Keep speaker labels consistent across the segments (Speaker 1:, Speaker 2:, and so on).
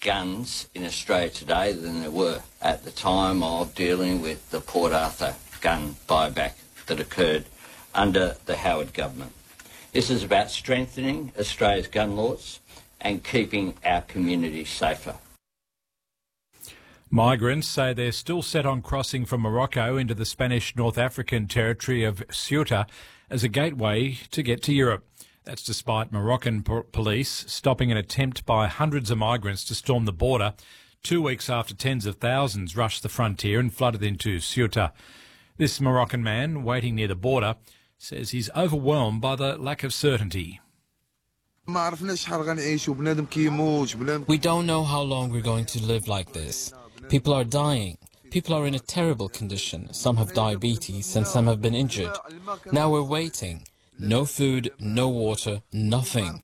Speaker 1: guns in Australia today than there were at the time of dealing with the Port Arthur gun buyback that occurred under the Howard government. This is about strengthening Australia's gun laws and keeping our communities safer.
Speaker 2: Migrants say they're still set on crossing from Morocco into the Spanish North African territory of Ceuta as a gateway to get to Europe. That's despite Moroccan police stopping an attempt by hundreds of migrants to storm the border 2 weeks after tens of thousands rushed the frontier and flooded into Ceuta. This Moroccan man waiting near the border says he's overwhelmed by the lack of certainty.
Speaker 3: We
Speaker 4: don't know how long we're going to live like this. People are dying. People are in a terrible condition. Some have diabetes and some have been injured. Now we're waiting. No food, no water, nothing.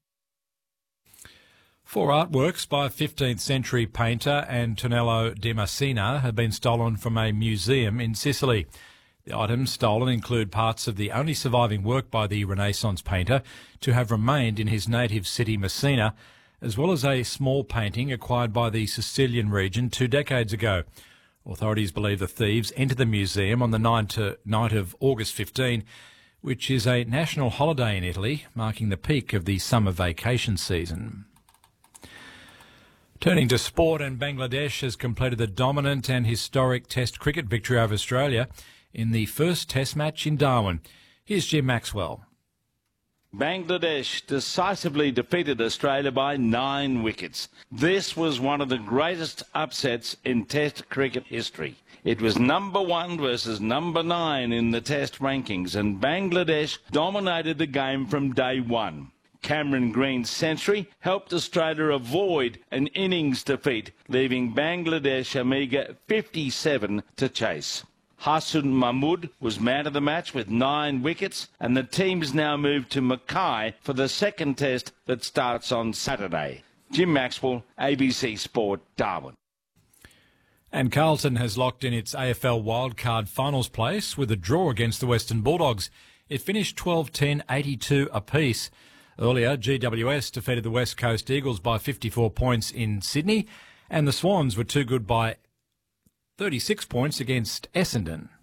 Speaker 2: 4 artworks by 15th century painter Antonello de Messina have been stolen from a museum in Sicily. The items stolen include parts of the only surviving work by the Renaissance painter to have remained in his native city Messina, as well as a small painting acquired by the Sicilian region 2 decades ago. Authorities believe the thieves entered the museum on the night of August 15, which is a national holiday in Italy, marking the peak of the summer vacation season. Turning to sport, and Bangladesh has completed the dominant and historic Test cricket victory over Australia in the first Test match in Darwin. Here's Jim Maxwell.
Speaker 5: Bangladesh decisively defeated Australia by 9 wickets. This was one of the greatest upsets in Test cricket history. It was number 1 versus number 9 in the Test rankings, and Bangladesh dominated the game from day one. Cameron Green's century helped Australia avoid an innings defeat, leaving Bangladesh a meagre 57 to chase. Hassan Mahmood was man of the match with 9 wickets, and the team's now moved to Mackay for the second test that starts on Saturday. Jim Maxwell, ABC Sport, Darwin.
Speaker 2: And Carlton has locked in its AFL wildcard finals place with a draw against the Western Bulldogs. It finished 12-10, 82 apiece. Earlier, GWS defeated the West Coast Eagles by 54 points in Sydney, and the Swans were too good by 36 points against Essendon.